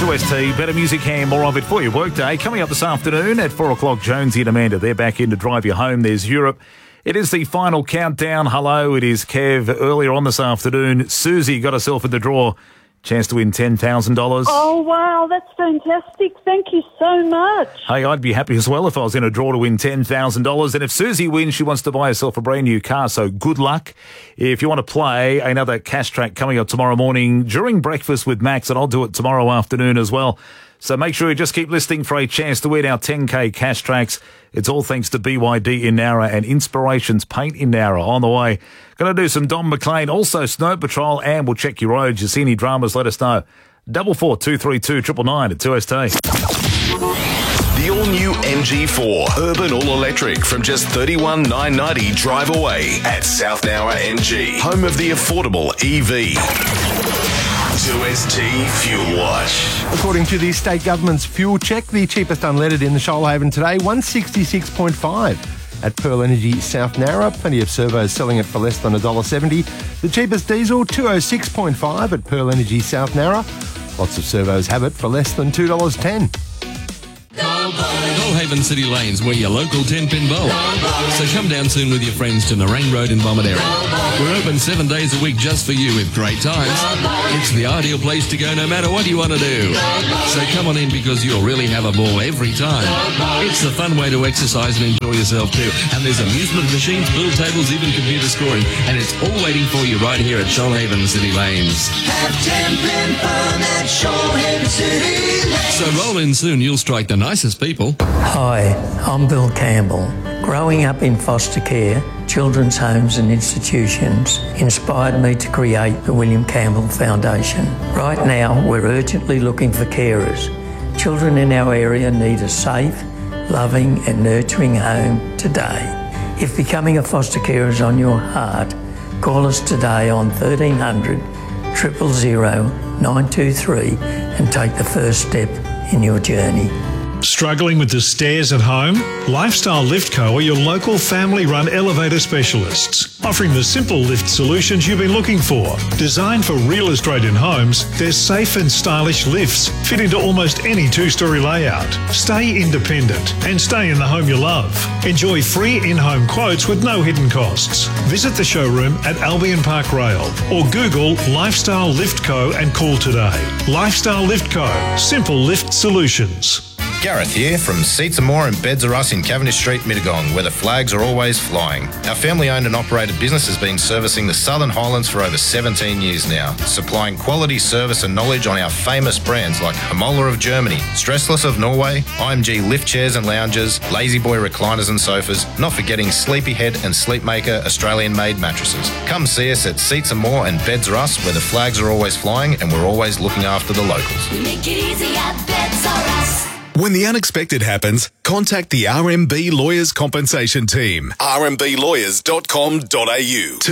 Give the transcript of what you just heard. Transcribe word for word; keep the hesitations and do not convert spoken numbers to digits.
two S T, better music and more of it for your workday. Coming up this afternoon at four o'clock, Jonesy and Amanda, they're back in to drive you home. There's Europe. It is the final countdown. Hello, it is Kev. Earlier on this afternoon, Susie got herself in the draw. Chance to win ten thousand dollars. Oh, wow, that's fantastic. Thank you so much. Hey, I'd be happy as well if I was in a draw to win ten thousand dollars. And if Susie wins, she wants to buy herself a brand new car. So good luck. If you want to play, another cash track coming up tomorrow morning during breakfast with Max, and I'll do it tomorrow afternoon as well. So make sure you just keep listening for a chance to win our ten K cash tracks. It's all thanks to B Y D in Nowra and Inspirations Paint in Nowra on the way. Going to do some Don McLean, also Snow Patrol, and we'll check your roads. You see any dramas, let us know. Double four two three two triple nine at two S T. The all-new M G four Urban All-Electric from just thirty-one thousand nine hundred ninety drive away at South Nowra M G, home of the affordable E V. two S T Fuel Watch. According to the state government's fuel check, the cheapest unleaded in the Shoalhaven today, one sixty-six point five. At Pearl Energy South Nowra, plenty of servos selling it for less than one dollar seventy. The cheapest diesel, two oh six point five at Pearl Energy South Nowra. Lots of servos have it for less than two dollars ten. Shoalhaven City Lanes, we're your local ten-pin bowl. So come down soon with your friends to Nerang Road in Bomaderra. We're open seven days a week just for you with great times. It's the ideal place to go no matter what you want to do. So come on in because you'll really have a ball every time. It's the fun way to exercise and enjoy yourself too. And there's amusement machines, pool tables, even computer scoring. And it's all waiting for you right here at Shoalhaven City Lanes. Have ten-pin fun at Shoalhaven City Lanes. So roll in soon, you'll strike the nicest people. Hi, I'm Bill Campbell. Growing up in foster care, children's homes and institutions inspired me to create the William Campbell Foundation. Right now, we're urgently looking for carers. Children in our area need a safe, loving and nurturing home today. If becoming a foster carer is on your heart, call us today on thirteen hundred, zero zero zero, nine two three and take the first step in your journey. Struggling with the stairs at home? Lifestyle Lift Co are your local family-run elevator specialists, offering the simple lift solutions you've been looking for. Designed for real Australian homes, their safe and stylish lifts fit into almost any two-storey layout. Stay independent and stay in the home you love. Enjoy free in-home quotes with no hidden costs. Visit the showroom at Albion Park Rail or Google Lifestyle Lift Co and call today. Lifestyle Lift Co, simple lift solutions. Gareth here from Seats and More and Beds Are Us in Cavendish Street, Mittagong, where the flags are always flying. Our family-owned and operated business has been servicing the Southern Highlands for over seventeen years now, supplying quality service and knowledge on our famous brands like Hamola of Germany, Stressless of Norway, I M G lift chairs and lounges, Lazy Boy recliners and sofas, not forgetting Sleepyhead and Sleepmaker Australian-made mattresses. Come see us at Seats and More and Beds Are Us, where the flags are always flying and we're always looking after the locals. Make it easy at Beds Are Us. When the unexpected happens, contact the R M B Lawyers Compensation Team. r m b lawyers dot com dot a u.